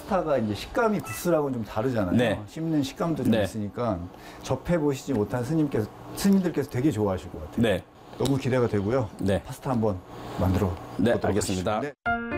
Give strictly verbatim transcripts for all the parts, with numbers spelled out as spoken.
파스타가 이제 식감이 국수랑은 좀 다르잖아요. 네. 씹는 식감도 좀 네. 있으니까 접해 보시지 못한 스님께서 스님들께서 되게 좋아하실 것 같아요. 네. 너무 기대가 되고요. 네. 파스타 한번 만들어 네, 보도록 알겠습니다. 하시죠. 네.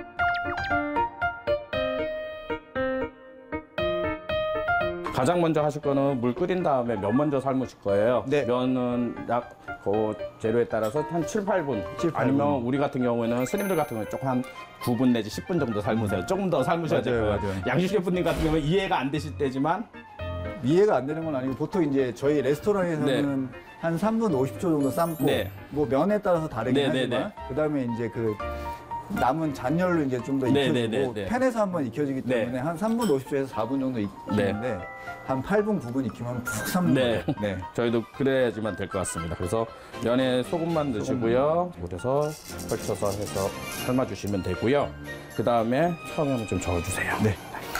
가장 먼저 하실 거는 물 끓인 다음에 면 먼저 삶으실 거예요. 네. 면은 약 그 재료에 따라서 한 칠, 팔 분. 칠, 팔 분. 아니면 우리 같은 경우에는 스님들 같은 경우는 조금 한 구 분 내지 십 분 정도 삶으세요. 조금 더 삶으셔야 맞아요, 돼요. 맞아요. 양식 셰프님 같은 경우는 이해가 안 되실 때지만 이해가 안 되는 건 아니고 보통 이제 저희 레스토랑에서는 한 삼 분 오십 초 정도 삶고 네. 뭐 면에 따라서 다르긴 네, 네, 하지만 그다음에 이제 그 남은 잔열로 이제 좀 더 네, 익혀지고 네, 네, 네. 팬에서 한번 익혀지기 네. 때문에 한 삼 분 오십 초에서 사 분 정도 익히는데 한 팔 분, 구 분 익히면 푹 삶는 네. 거예요. 네. 저희도 그래야지만 될 것 같습니다. 그래서 면에 소금만 넣으시고요. 그래서 펼쳐서 해서 삶아주시면 되고요. 그 다음에 청양을 좀 저어주세요. 네.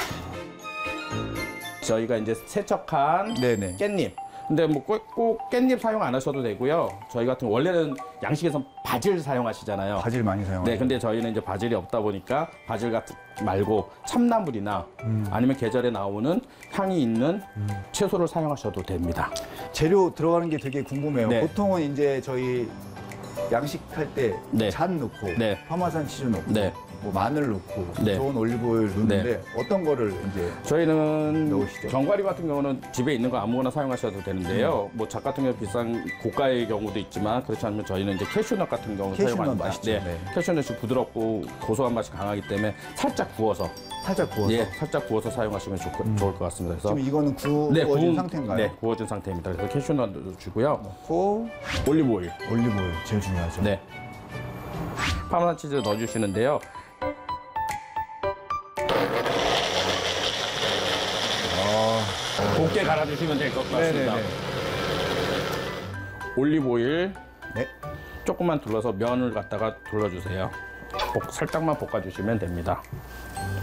저희가 이제 세척한 네네. 깻잎. 근데 뭐 꼭 깻잎 사용 안 하셔도 되고요. 저희 같은 경우 원래는 양식에서 바질 사용하시잖아요. 바질 많이 사용하죠. 네, 근데 저희는 이제 바질이 없다 보니까 바질 같은 말고 참나물이나 음. 아니면 계절에 나오는 향이 있는 채소를 사용하셔도 됩니다. 재료 들어가는 게 되게 궁금해요. 네. 보통은 이제 저희 양식할 때 잔 네. 넣고 네. 파마산 치즈 넣고 네. 뭐 마늘 넣고 네. 좋은 올리브오일 넣는데 어떤 거를 이제 저희는 넣으시죠? 견과류 같은 경우는 집에 있는 거 아무거나 사용하셔도 되는데요. 음. 뭐 잣 같은 경우 비싼 고가의 경우도 있지만 그렇지 않으면 저희는 이제 캐슈넛 같은 경우 캐슈넛 사용합니다. 맛있죠. 네. 네. 캐슈넛이 부드럽고 고소한 맛이 강하기 때문에 살짝 구워서 살짝 구워서 예, 살짝 구워서 사용하시면 좋, 좋을 것 같습니다. 그래서 지금 이거는 구워진 네, 구운 상태인가요? 네, 구워진 상태입니다. 그래서 캐슈넛 주고요. 넣고 올리브 오일. 올리브오일 제일 중요하죠. 네. 파마산 치즈 넣어주시는데요. 곱게 갈아주시면 될 것 같습니다. 네네네. 올리브 오일 네. 조금만 둘러서 면을 갖다가 둘러주세요. 볶- 살짝만 볶아주시면 됩니다.